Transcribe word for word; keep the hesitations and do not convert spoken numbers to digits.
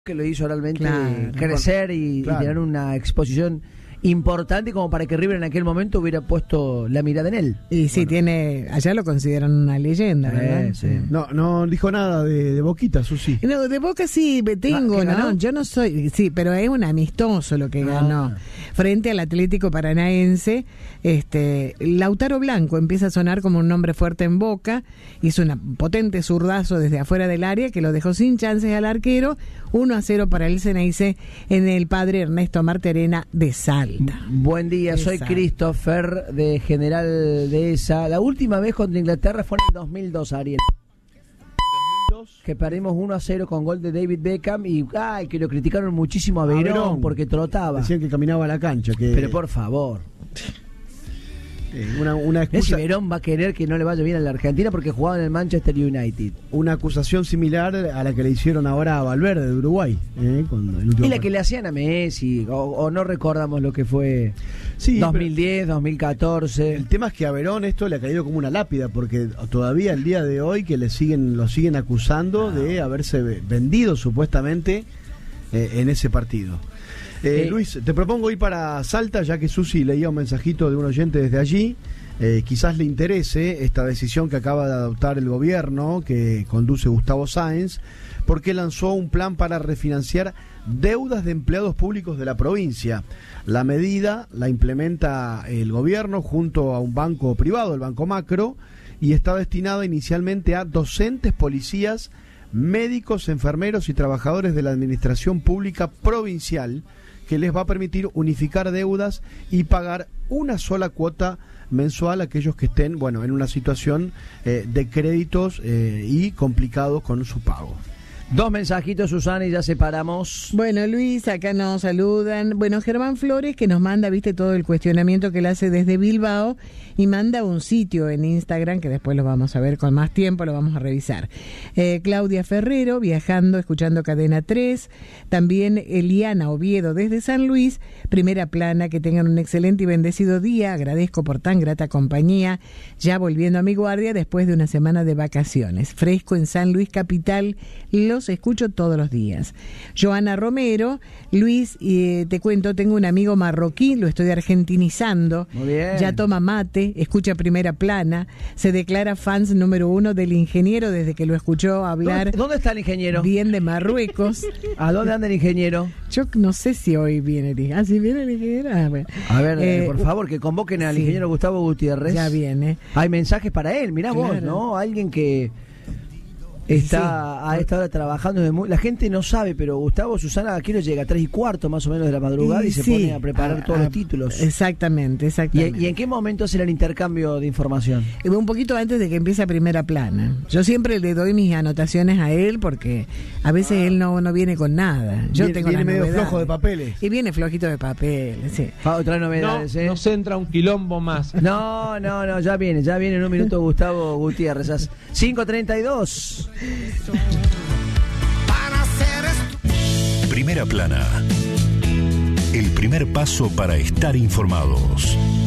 que lo hizo realmente Claro, crecer y, claro. y tener una exposición importante como para que River en aquel momento hubiera puesto la mirada en él. Y sí, Bueno. tiene, allá lo consideran una leyenda, Eh, ¿verdad? sí. No, no dijo nada de, de Boquita, Susi. No, de Boca sí me tengo, Ah, ¿que ¿no? ganó? Yo no soy, sí, pero es un amistoso lo que Ah. ganó. Frente al Atlético Paranaense, este, Lautaro Blanco empieza a sonar como un nombre fuerte en Boca, hizo un potente zurdazo desde afuera del área que lo dejó sin chances al arquero, uno a cero para el Ceneice en el padre Ernesto Marterena de Salta. Buen día, soy Exacto. Christopher de General Dehesa. La última vez contra Inglaterra fue en el dos mil dos, Ariel. Que perdimos uno a cero con gol de David Beckham y ay, que lo criticaron muchísimo a Verón, Verón. porque trotaba. Decían que caminaba a la cancha. Que, Pero por favor, eh, una, una, ese excusa, Verón va a querer que no le vaya bien a la Argentina porque jugaba en el Manchester United. una acusación similar a la que le hicieron ahora a Valverde de Uruguay. Eh, con el último Y la par- que le hacían a Messi, o, o no recordamos lo que fue Sí, dos mil diez, dos mil catorce. El tema es que a Verón esto le ha caído como una lápida, porque todavía el día de hoy que le siguen lo siguen acusando de haberse ve- vendido supuestamente eh, en ese partido. Eh, Eh, Luis, te propongo ir para Salta, ya que Susi leía un mensajito de un oyente desde allí. Eh, quizás le interese esta decisión que acaba de adoptar el gobierno que conduce Gustavo Sáenz, porque lanzó un plan para refinanciar deudas de empleados públicos de la provincia. La medida la implementa el gobierno junto a un banco privado, el Banco Macro, y está destinada inicialmente a docentes, policías, médicos, enfermeros y trabajadores de la administración pública provincial, que les va a permitir unificar deudas y pagar una sola cuota mensual a aquellos que estén, bueno, en una situación eh, de créditos eh, y complicados con su pago. Dos mensajitos, Susana, y ya separamos. Bueno, Luis, acá nos saludan. Bueno, Germán Flores, que nos manda, viste, todo el cuestionamiento que él hace desde Bilbao, y manda un sitio en Instagram, que después lo vamos a ver con más tiempo, lo vamos a revisar. Eh, Claudia Ferrero, viajando, escuchando Cadena tres. También Eliana Oviedo, desde San Luis. Primera plana, que tengan un excelente y bendecido día. Agradezco por tan grata compañía. Ya volviendo a mi guardia después de una semana de vacaciones. Fresco en San Luis Capital. Los escucho todos los días. Joana Romero, Luis, eh, te cuento, tengo un amigo marroquí, lo estoy argentinizando. Muy bien. Ya toma mate, escucha Primera Plana, se declara fans número uno del ingeniero desde que lo escuchó hablar ¿Dónde, dónde está el ingeniero? bien de Marruecos. ¿A dónde anda el ingeniero? Yo no sé si hoy viene el ingeniero. Ah, si viene el ingeniero. Ah, bueno. A ver, Eh, eh, por favor, que convoquen al sí. ingeniero Gustavo Gutiérrez. Ya viene. Hay mensajes para él, mirá vos, Claro. ¿no? Alguien que está Sí. a esta hora trabajando. desde muy- La gente no sabe, pero Gustavo, Susana, aquí llega a tres y cuarto más o menos de la madrugada y, se sí, pone a preparar a- todos a- los títulos. Exactamente, ¿Y, exactamente. y en qué momento será el intercambio de información? Un poquito antes de que empiece Primera Plana. Yo siempre le doy mis anotaciones a él porque a veces él no, no viene con nada. Yo Viene- tengo viene las medio novedades. flojo de papeles. Y viene flojito de papel, sí. Ah, otra No, novedades, ¿eh? nos entra un quilombo más. No, no, no, ya viene, ya viene en un minuto Gustavo Gutiérrez. A cinco treinta y dos. Primera Plana. El primer paso para estar informados.